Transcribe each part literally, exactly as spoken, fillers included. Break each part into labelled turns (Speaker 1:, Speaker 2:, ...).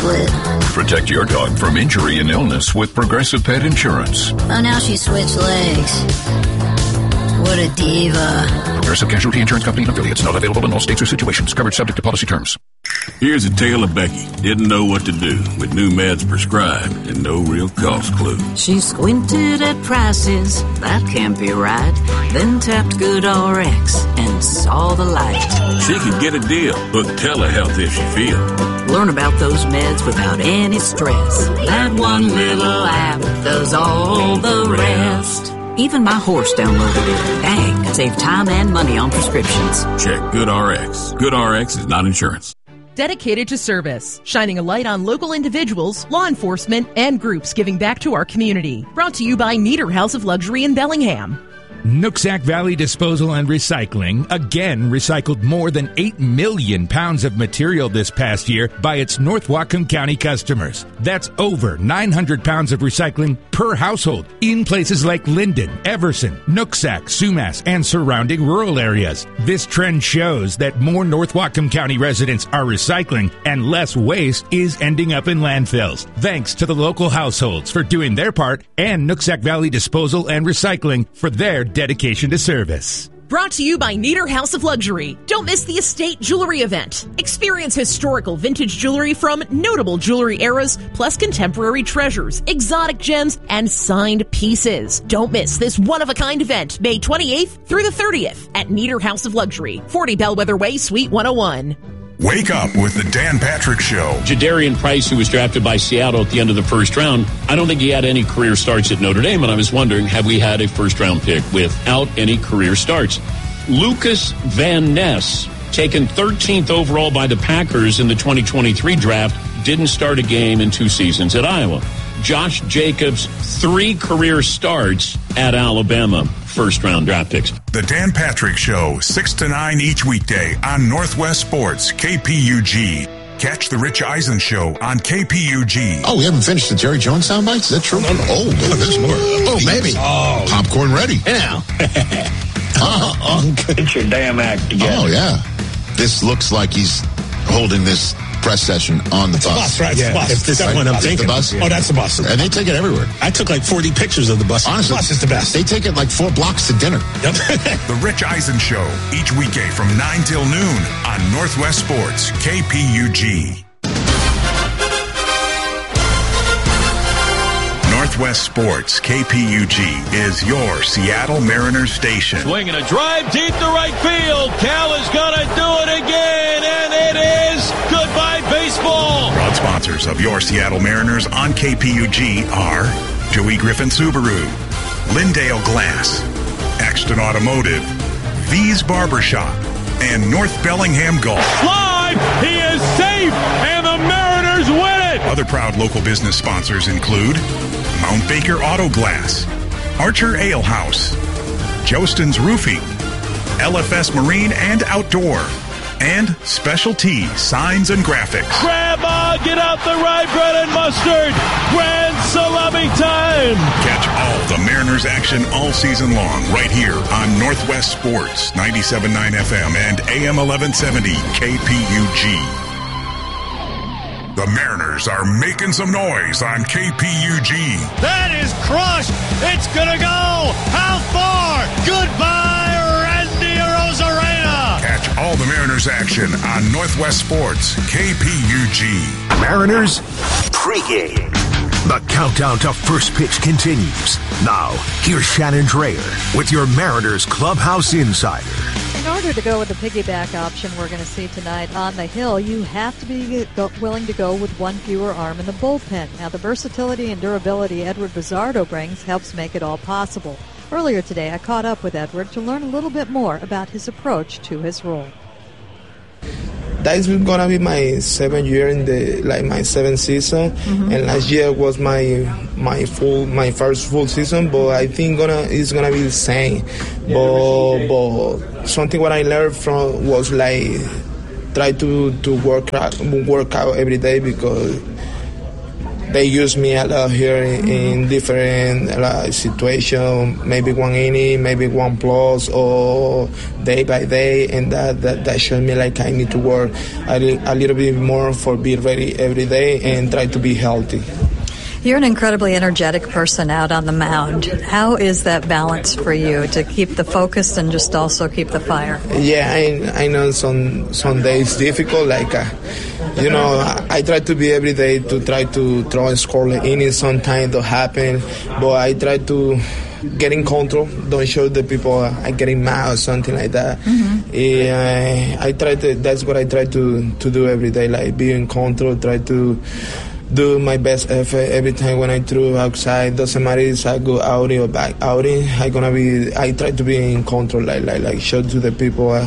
Speaker 1: split.
Speaker 2: Protect your dog from injury and illness with Progressive Pet Insurance.
Speaker 1: Oh, now she switched legs. What a diva.
Speaker 2: Progressive Casualty Insurance Company and affiliates. Not available in all states or situations. Covered subject to policy terms.
Speaker 3: Here's a tale of Becky. Didn't know what to do with new meds prescribed and no real cost clue.
Speaker 4: She squinted at prices, that can't be right. Then tapped GoodRx and saw the light.
Speaker 3: She could get a deal. Book telehealth if she feels.
Speaker 4: Learn about those meds without any stress. That one little app does all the rest. Even my horse downloaded it. Dang, save time and money on prescriptions.
Speaker 3: Check GoodRx. GoodRx is not insurance.
Speaker 5: Dedicated to service, shining a light on local individuals, law enforcement, and groups giving back to our community. Brought to you by Nieder House of Luxury in Bellingham.
Speaker 6: Nooksack Valley Disposal and Recycling again recycled more than eight million pounds of material this past year by its North Whatcom County customers. That's over nine hundred pounds of recycling per household in places like Linden, Everson, Nooksack, Sumas, and surrounding rural areas. This trend shows that more North Whatcom County residents are recycling and less waste is ending up in landfills. Thanks to the local households for doing their part and Nooksack Valley Disposal and Recycling for their dedication to service.
Speaker 5: Brought to you by Nieder House of Luxury. Don't miss the Estate Jewelry event. Experience historical vintage jewelry from notable jewelry eras, plus contemporary treasures, exotic gems, and signed pieces. Don't miss this one-of-a-kind event, May twenty-eighth through the thirtieth at Nieder House of Luxury, forty Bellwether Way, Suite one oh one.
Speaker 7: Wake up with the Dan Patrick Show.
Speaker 8: Jadarian Price, who was drafted by Seattle at the end of the first round, I don't think he had any career starts at Notre Dame, and I was wondering, have we had a first-round pick without any career starts? Lucas Van Ness, taken thirteenth overall by the Packers in the twenty twenty-three draft, didn't start a game in two seasons at Iowa. Josh Jacobs, three career starts at Alabama. First-round draft picks.
Speaker 7: The Dan Patrick Show, six to nine each weekday on Northwest Sports, K P U G. Catch the Rich Eisen Show on K P U G.
Speaker 9: Oh, we haven't finished the Jerry Jones soundbites? Is that true? Oh, look, there's more. Oh, maybe. Oh. Popcorn ready.
Speaker 10: Yeah.
Speaker 9: uh, uh,
Speaker 10: Get your damn act together.
Speaker 9: Oh, yeah. This looks like he's holding this press session on the
Speaker 10: it's
Speaker 9: bus.
Speaker 10: A bus, right? It's
Speaker 9: yeah.
Speaker 10: a bus. If that's
Speaker 9: right?
Speaker 10: what I'm
Speaker 9: Is
Speaker 10: thinking.
Speaker 9: The bus?
Speaker 10: Oh, that's a bus.
Speaker 9: And they take it everywhere.
Speaker 10: I took like forty pictures of the bus.
Speaker 9: Honestly,
Speaker 10: the bus is the best.
Speaker 9: They take it like four blocks to dinner.
Speaker 10: Yep.
Speaker 7: The Rich Eisen Show, each weekday from nine till noon on Northwest Sports, K P U G. Northwest Sports, K P U G, is your Seattle Mariners station.
Speaker 11: Swinging a drive deep to right field. Cal is going to do it again, and it is goodbye baseball.
Speaker 7: Proud sponsors of your Seattle Mariners on K P U G are Joey Griffin Subaru, Lindale Glass, Axton Automotive, V's Barbershop, and North Bellingham Golf.
Speaker 11: Live, he is safe, and the Mariners win it.
Speaker 7: Other proud local business sponsors include Mount Baker Auto Glass, Archer Ale House, Jostin's Roofing, L F S Marine and Outdoor, and Special T Signs and Graphics.
Speaker 11: Grandma, get out the rye bread and mustard. Grand salami time.
Speaker 7: Catch all the Mariners action all season long right here on Northwest Sports, ninety-seven point nine F M and A M eleven seventy K P U G. The Mariners are making some noise on K P U G.
Speaker 11: That is crushed. It's going to go. How far? Goodbye, Randy Arozarena.
Speaker 7: Catch all the Mariners action on Northwest Sports, K P U G.
Speaker 12: Mariners pregame. The countdown to first pitch continues. Now, here's Shannon Dreyer with your Mariners Clubhouse Insider.
Speaker 13: In order to go with the piggyback option we're going to see tonight on the hill, you have to be go- willing to go with one fewer arm in the bullpen. Now, the versatility and durability Edward Bizzardo brings helps make it all possible. Earlier today, I caught up with Edward to learn a little bit more about his approach to his role.
Speaker 14: That's gonna be my seventh year in the like my seventh season, mm-hmm. and last year was my my full my first full season. But I think gonna it's gonna be the same. But but something what I learned from was like try to to work out work out every day, because they use me a lot here in, in different uh, situations, maybe one inning, maybe one plus, or day by day, and that, that, that showed me like I need to work a, a little bit more for be ready every day and try to be healthy.
Speaker 13: You're an incredibly energetic person out on the mound. How is that balance for you to keep the focus and just also keep the fire?
Speaker 14: Yeah, I, I know some some days difficult. Like, uh, you know, I, I try to be every day to try to throw and score the innings. Sometimes don't happen, but I try to get in control. Don't show the people I'm getting mad or something like that. Mm-hmm. Yeah, I try to. That's what I try to to do every day. Like be in control. Try to do my best effort every time when I throw outside. Doesn't matter if I go outing or back outing. I gonna be. I try to be in control. Like like like show to the people. Uh,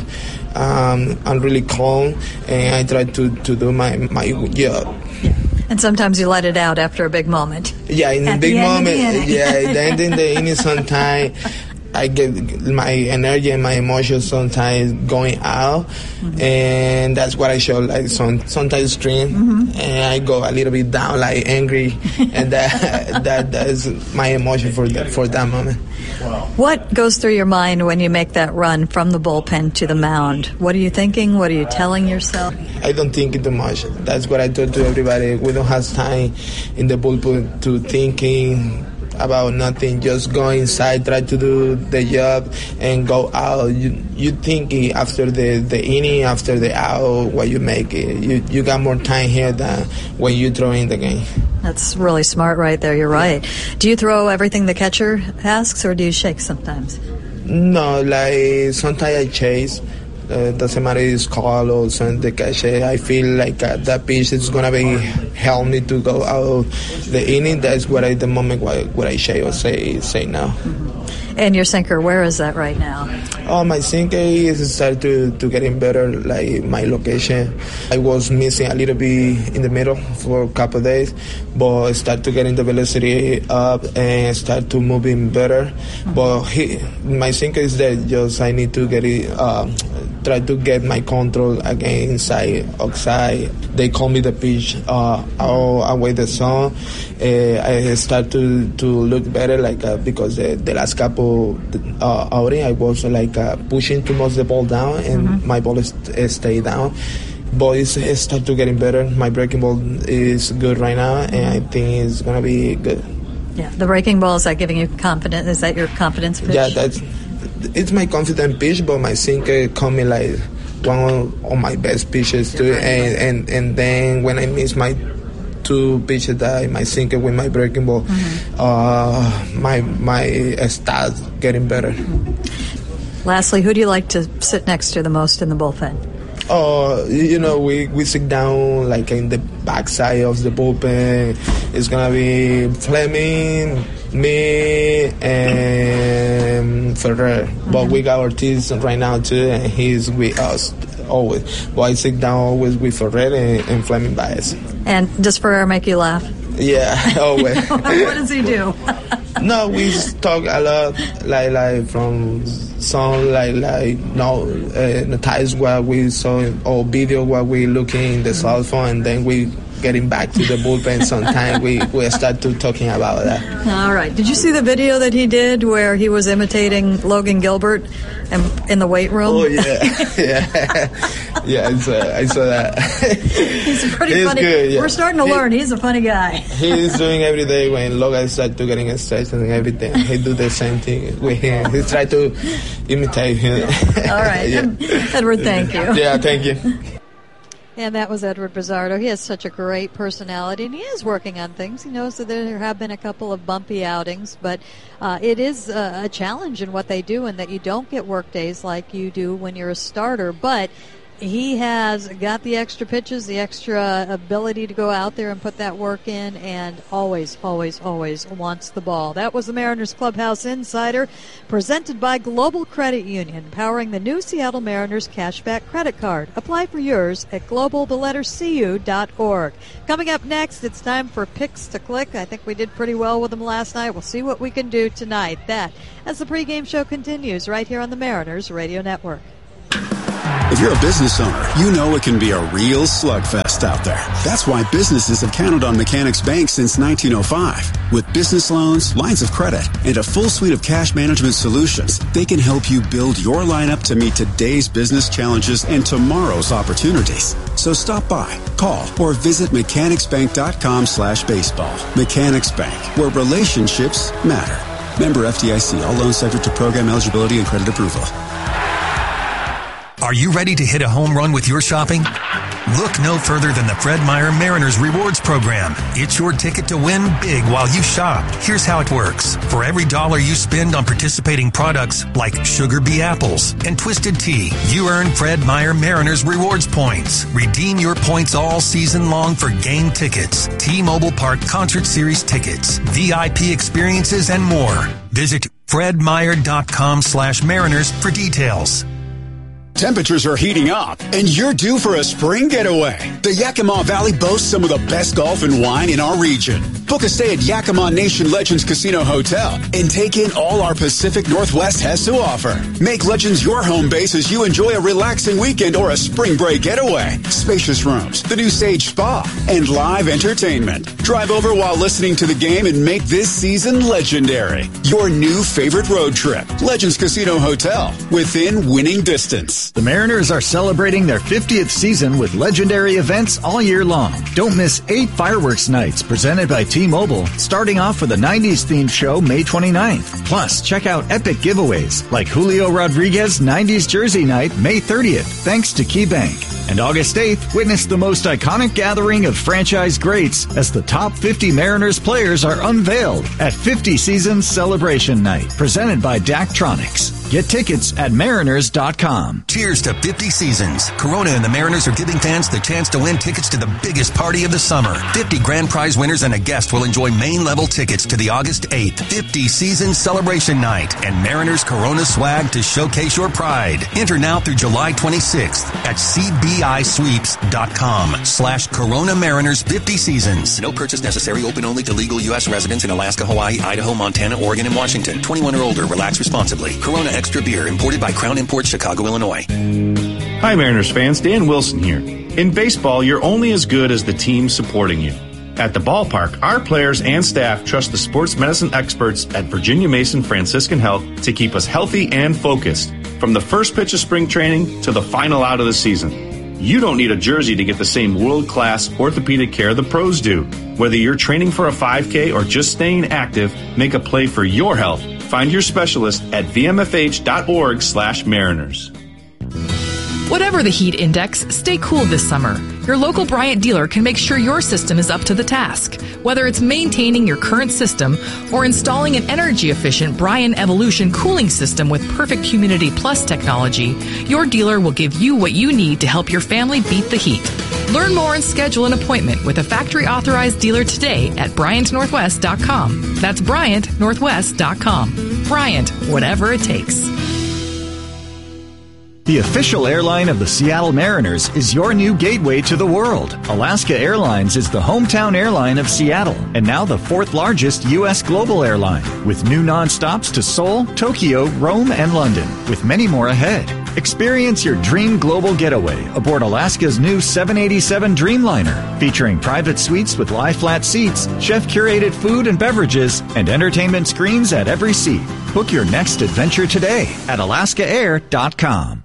Speaker 14: um, I'm really calm, and I try to, to do my my job.
Speaker 13: And sometimes you let it out after a big moment.
Speaker 14: Yeah, in a big moment. Yeah, then in the inning sometimes I get my energy and my emotions sometimes going out, mm-hmm. and that's what I show. Like some, sometimes stream, mm-hmm. and I go a little bit down, like angry, and that that that is my emotion for that for that moment.
Speaker 13: What goes through your mind when you make that run from the bullpen to the mound? What are you thinking? What are you telling yourself?
Speaker 14: I don't think too much. That's what I told to everybody. We don't have time in the bullpen to thinking about nothing. Just go inside, try to do the job, and go out. You you thinking after the, the inning, after the out, what you make it. You you got more time here than when you throw in the game.
Speaker 13: That's really smart right there. You're right. Do you throw everything the catcher asks, or do you shake sometimes?
Speaker 14: No, like sometimes I chase. Uh, doesn't matter if it's call or send the catcher. I feel like uh, that pitch is gonna be help me to go out the inning. That's what I the moment what, what I say or say say now.
Speaker 13: Mm-hmm. And your sinker, where is that right now?
Speaker 14: Oh, my sinker is started to, to getting better, like my location. I was missing a little bit in the middle for a couple of days, but start to getting the velocity up and start to moving better. Mm-hmm. But he, my sinker is there, just I need to get it, um, try to get my control again inside, outside. They call me the pitch uh, all away the sun. Uh, I start to, to look better, like uh, because the, the last couple uh, outing I was like uh, pushing too much the ball down, and mm-hmm. my ball is, uh, stay down. But it's, it start to getting better. My breaking ball is good right now, and I think it's gonna be good.
Speaker 13: Yeah, the breaking ball, is that giving you confidence? Is that your confidence pitch?
Speaker 14: Yeah, that's it's my confident pitch, but my sinker coming like one of my best pitches too, and, and and then when I miss my two pitches that my sinker with my breaking ball, mm-hmm. uh, my my stats getting better.
Speaker 13: Mm-hmm. Lastly, who do you like to sit next to the most in the bullpen?
Speaker 14: Oh, you know, we, we sit down like in the backside of the bullpen. It's gonna be Fleming, me, and Ferrer. Mm-hmm. But we got Ortiz right now too, and he's with us always. But I sit down always with Ferrer and, and Fleming Baez.
Speaker 13: And does Ferrer make you laugh?
Speaker 14: Yeah, always.
Speaker 13: What does he do?
Speaker 14: No, we talk a lot, like like from some like like no uh, notice what we saw or video what we looking in the mm-hmm. cell phone, and then we getting back to the bullpen. Sometimes we we start to talking about that.
Speaker 13: All right. Did you see the video that he did where he was imitating Logan Gilbert in, in the weight room?
Speaker 14: Oh yeah, yeah, yeah. I saw, I saw that.
Speaker 13: He's pretty
Speaker 14: He's
Speaker 13: funny.
Speaker 14: Good, yeah.
Speaker 13: We're starting to
Speaker 14: he,
Speaker 13: learn. He's a funny guy.
Speaker 14: He's doing every day when Logan starts to getting a stretch and everything. He do the same thing with him. He try to imitate him.
Speaker 13: All right, yeah. Edward. Thank you.
Speaker 14: Yeah, thank you.
Speaker 13: And that was Edward Bizzardo. He has such a great personality, and he is working on things. He knows that there have been a couple of bumpy outings, but uh, it is uh, a challenge in what they do, and that you don't get work days like you do when you're a starter. But he has got the extra pitches, the extra ability to go out there and put that work in, and always, always, always wants the ball. That was the Mariners Clubhouse Insider, presented by Global Credit Union, powering the new Seattle Mariners Cashback Credit Card. Apply for yours at global the letter C U dot org. Coming up next, it's time for Picks to Click. I think we did pretty well with them last night. We'll see what we can do tonight. That, as the pregame show continues right here on the Mariners Radio Network.
Speaker 15: If you're a business owner, you know it can be a real slugfest out there. That's why businesses have counted on Mechanics Bank since nineteen oh five. With business loans, lines of credit, and a full suite of cash management solutions, they can help you build your lineup to meet today's business challenges and tomorrow's opportunities. So stop by, call, or visit mechanicsbank.com slash baseball. Mechanics Bank, where relationships matter. Member F D I C. All loans subject to program eligibility and credit approval.
Speaker 16: Are you ready to hit a home run with your shopping? Look no further than the Fred Meyer Mariners Rewards Program. It's your ticket to win big while you shop. Here's how it works. For every dollar you spend on participating products like Sugar Bee Apples and Twisted Tea, you earn Fred Meyer Mariners Rewards points. Redeem your points all season long for game tickets, T-Mobile Park Concert Series tickets, V I P experiences, and more. Visit fredmeyer.com slash mariners for details.
Speaker 15: Temperatures are heating up, and you're due for a spring getaway. The Yakima Valley boasts some of the best golf and wine in our region. Book a stay at Yakima Nation Legends Casino Hotel and take in all our Pacific Northwest has to offer. Make Legends your home base as you enjoy a relaxing weekend or a spring break getaway. Spacious rooms, the new Sage Spa, and live entertainment. Drive over while listening to the game and make this season legendary. Your new favorite road trip. Legends Casino Hotel, within winning distance.
Speaker 17: The Mariners are celebrating their fiftieth season with legendary events all year long. Don't miss eight fireworks nights presented by T-Mobile, starting off with a nineties themed show May twenty-ninth. Plus, check out epic giveaways like Julio Rodriguez nineties Jersey Night May thirtieth, thanks to KeyBank. And August eighth, witness the most iconic gathering of franchise greats as the top fifty Mariners players are unveiled at fifty Seasons Celebration Night, presented by Daktronics. Get tickets at mariners dot com.
Speaker 16: Cheers to fifty Seasons. Corona and the Mariners are giving fans the chance to win tickets to the biggest party of the summer. fifty grand prize winners and a guest will enjoy main-level tickets to the August eighth fifty Seasons Celebration Night and Mariners Corona swag to showcase your pride. Enter now through July twenty-sixth at cbisweeps.com slash Corona Mariners fifty Seasons. No purchase necessary. Open only to legal U S residents in Alaska, Hawaii, Idaho, Montana, Oregon, and Washington. twenty-one or older. Relax responsibly. Corona Extra Beer, imported by Crown Imports, Chicago, Illinois.
Speaker 18: Hi, Mariners fans. Dan Wilson here. In baseball, you're only as good as the team supporting you. At the ballpark, our players and staff trust the sports medicine experts at Virginia Mason Franciscan Health to keep us healthy and focused, from the first pitch of spring training to the final out of the season. You don't need a jersey to get the same world-class orthopedic care the pros do. Whether you're training for a five K or just staying active, make a play for your health. Find your specialist at vmfh.org slash mariners.
Speaker 19: Whatever the heat index, stay cool this summer. Your local Bryant dealer can make sure your system is up to the task. Whether it's maintaining your current system or installing an energy-efficient Bryant Evolution cooling system with perfect Humidity Plus technology, your dealer will give you what you need to help your family beat the heat. Learn more and schedule an appointment with a factory-authorized dealer today at bryant northwest dot com. That's bryant northwest dot com. Bryant, whatever it takes.
Speaker 17: The official airline of the Seattle Mariners is your new gateway to the world. Alaska Airlines is the hometown airline of Seattle and now the fourth largest U S global airline, with new nonstops to Seoul, Tokyo, Rome, and London, with many more ahead. Experience your dream global getaway aboard Alaska's new seven eighty-seven Dreamliner, featuring private suites with lie-flat seats, chef-curated food and beverages, and entertainment screens at every seat. Book your next adventure today at alaska air dot com.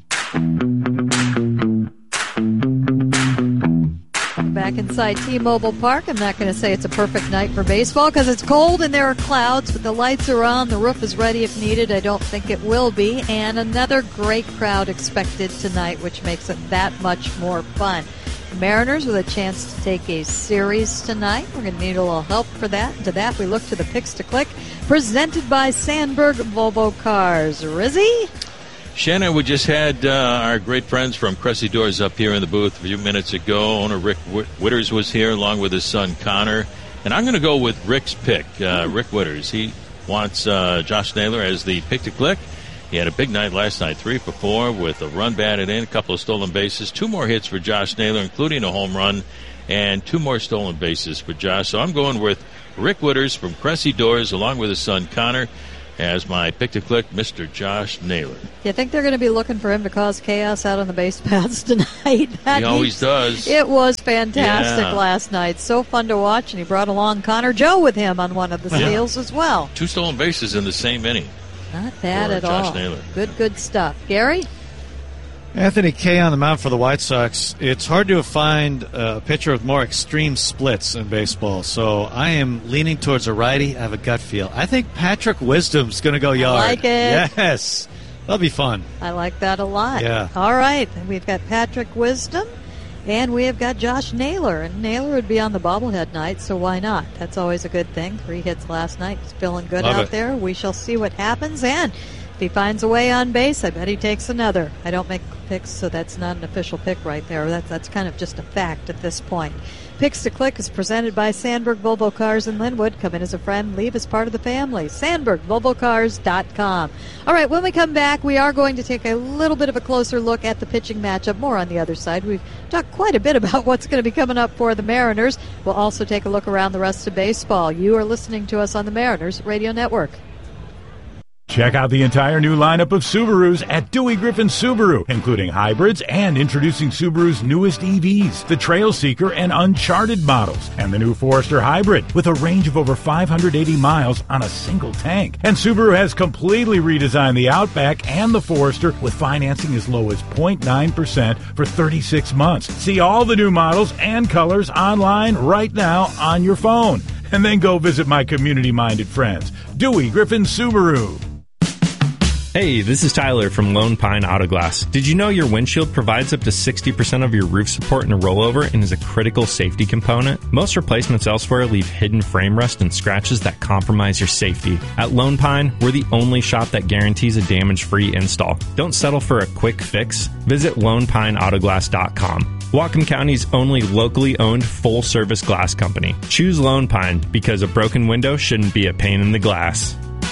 Speaker 13: Back inside T-Mobile Park. I'm not going to say it's a perfect night for baseball because it's cold and there are clouds, but the lights are on. The roof is ready if needed. I don't think it will be. And another great crowd expected tonight, which makes it that much more fun. Mariners with a chance to take a series tonight. We're going to need a little help for that. To that, we look to the Picks to Click, presented by Sandberg Volvo Cars. Rizzy?
Speaker 20: Shannon, we just had uh, our great friends from Cressy Doors up here in the booth a few minutes ago. Owner Rick Witters was here along with his son Connor. And I'm going to go with Rick's pick, uh, Rick Witters. He wants uh, Josh Naylor as the pick to click. He had a big night last night, three for four with a run batted in, a couple of stolen bases, two more hits for Josh Naylor, including a home run, and two more stolen bases for Josh. So I'm going with Rick Witters from Cressy Doors along with his son Connor as my pick to click, Mister Josh Naylor.
Speaker 13: You think they're going to be looking for him to cause chaos out on the base paths tonight?
Speaker 20: He always does.
Speaker 13: It was fantastic
Speaker 20: Yeah.
Speaker 13: last night. So fun to watch, and he brought along Connor Joe with him on one of the
Speaker 20: Yeah.
Speaker 13: steals as well.
Speaker 20: Two stolen bases in the same inning.
Speaker 13: Not bad
Speaker 20: for
Speaker 13: at
Speaker 20: Josh
Speaker 13: all.
Speaker 20: Naylor.
Speaker 13: Good, good stuff. Gary?
Speaker 11: Anthony Kay on the mound for the White Sox. It's hard to find a pitcher with more extreme splits in baseball, so I am leaning towards a righty. I have a gut feel. I think Patrick Wisdom's going to go yard.
Speaker 13: I like it.
Speaker 11: Yes. That'll be fun.
Speaker 13: I like that a lot.
Speaker 11: Yeah.
Speaker 13: All right. We've got Patrick Wisdom, and we have got Josh Naylor. And Naylor would be on the bobblehead night, so why not? That's always a good thing. Three hits last night. He's feeling good
Speaker 11: Love
Speaker 13: out
Speaker 11: it.
Speaker 13: there. We shall see what happens. And if he finds a way on base, I bet he takes another. I don't make picks, so that's not an official pick right there. That, that's kind of just a fact at this point. Picks to Click is presented by Sandberg Volvo Cars in Linwood. Come in as a friend, leave as part of the family. Sandberg Volvo Cars dot com. All right, when we come back, we are going to take a little bit of a closer look at the pitching matchup. More on the other side. We've talked quite a bit about what's going to be coming up for the Mariners. We'll also take a look around the rest of baseball. You are listening to us on the Mariners Radio Network.
Speaker 21: Check out the entire new lineup of Subarus at Dewey Griffin Subaru, including hybrids and introducing Subaru's newest E Vs, the Trail Seeker and Uncharted models, and the new Forester Hybrid with a range of over five hundred eighty miles on a single tank. And Subaru has completely redesigned the Outback and the Forester with financing as low as zero point nine percent for thirty-six months. See all the new models and colors online right now on your phone. And then go visit my community-minded friends, Dewey Griffin Subaru.
Speaker 22: Hey, this is Tyler from Lone Pine Auto Glass. Did you know your windshield provides up to sixty percent of your roof support in a rollover and is a critical safety component? Most replacements elsewhere leave hidden frame rust and scratches that compromise your safety. At Lone Pine, we're the only shop that guarantees a damage-free install. Don't settle for a quick fix. Visit lone pine auto glass dot com. Whatcom County's only locally owned full-service glass company. Choose Lone Pine because a broken window shouldn't be a pain in the glass.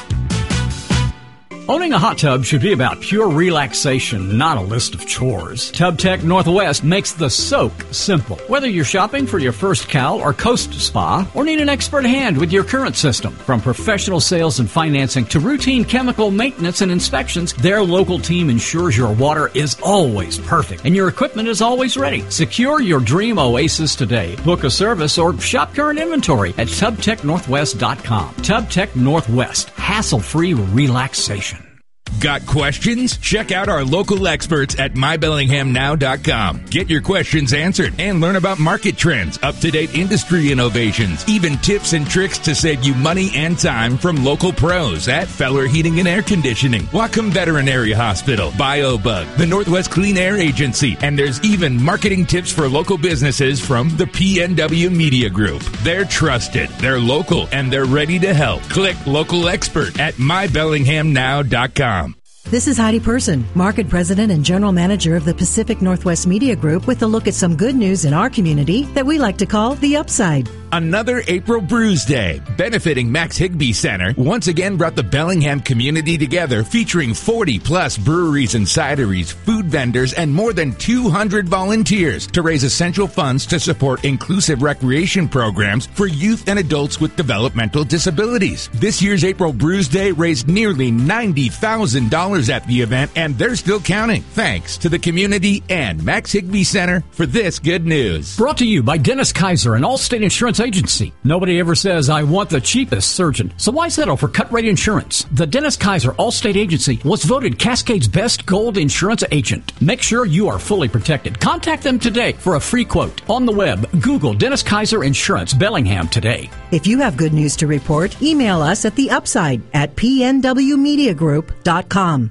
Speaker 23: Owning a hot tub should be about pure relaxation, not a list of chores. TubTech Northwest makes the soak simple. Whether you're shopping for your first cow or coast spa, or need an expert hand with your current system, from professional sales and financing to routine chemical maintenance and inspections, their local team ensures your water is always perfect and your equipment is always ready. Secure your dream oasis today. Book a service or shop current inventory at tub tech northwest dot com. TubTech Northwest, hassle-free relaxation.
Speaker 6: Got questions? Check out our local experts at my bellingham now dot com. Get your questions answered and learn about market trends, up-to-date industry innovations, even tips and tricks to save you money and time from local pros at Feller Heating and Air Conditioning, Whatcom Veterinary Hospital, BioBug, the Northwest Clean Air Agency, and there's even marketing tips for local businesses from the P N W Media Group. They're trusted, they're local, and they're ready to help. Click local expert at my bellingham now dot com.
Speaker 24: This is Heidi Person, Market President and General Manager of the Pacific Northwest Media Group, with a look at some good news in our community that we like to call the upside.
Speaker 6: Another April Brews Day, benefiting Max Higbee Center, once again brought the Bellingham community together, featuring forty plus breweries and cideries, food vendors, and more than two hundred volunteers to raise essential funds to support inclusive recreation programs for youth and adults with developmental disabilities. This year's April Brews Day raised nearly ninety thousand dollars at the event, and they're still counting. Thanks to the community and Max Higbee Center for this good news.
Speaker 23: Brought to you by Dennis Kaiser and Allstate Insurance Agency. Nobody ever says, I want the cheapest surgeon. So why settle for cut rate insurance? The Dennis Kaiser Allstate Agency was voted Cascade's best gold insurance agent. Make sure you are fully protected. Contact them today for a free quote. On the web, Google Dennis Kaiser Insurance Bellingham today.
Speaker 24: If you have good news to report, email us at the upside at p n w media group dot com.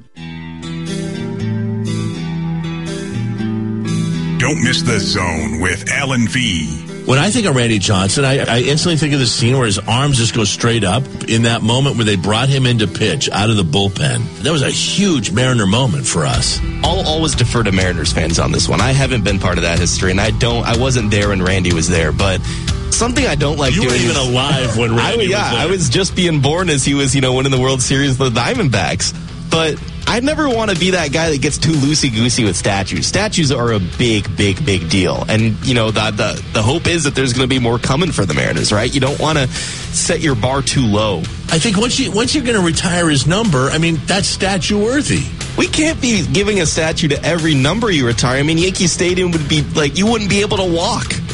Speaker 7: Don't miss The Zone with Alan V.
Speaker 25: When I think of Randy Johnson, I, I instantly think of the scene where his arms just go straight up in that moment where they brought him into pitch out of the bullpen. That was a huge Mariner moment for us.
Speaker 26: I'll always defer to Mariners fans on this one. I haven't been part of that history, and I don't. I wasn't there when Randy was there, but something I don't like
Speaker 25: you
Speaker 26: doing.
Speaker 25: You weren't even alive when Randy
Speaker 26: I, yeah,
Speaker 25: was there.
Speaker 26: I was just being born as he was, you know, winning the World Series with the Diamondbacks. But I never want to be that guy that gets too loosey-goosey with statues. Statues are a big, big, big deal. And, you know, the the, the hope is that there's going to be more coming for the Mariners, right? You don't want to set your bar too low.
Speaker 25: I think once, you, once you're going to retire his number, I mean, that's statue-worthy.
Speaker 26: We can't be giving a statue to every number you retire. I mean, Yankee Stadium would be, like, you wouldn't be able to walk.